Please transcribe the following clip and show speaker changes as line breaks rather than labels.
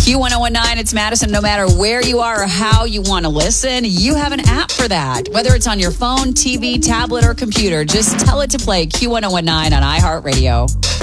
Q1019, it's Madison. No matter where you are or how you want to listen, you have an app for that. Whether it's on your phone, TV, tablet, or computer, just tell it to play Q1019 on iHeartRadio.